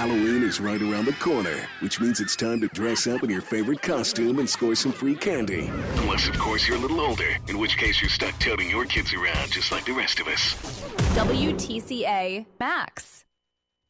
Halloween is right around the corner, which means it's time to dress up in your favorite costume and score some free candy. Unless, of course, you're a little older, in which case you're stuck toting your kids around just like the rest of us. WTCA Max.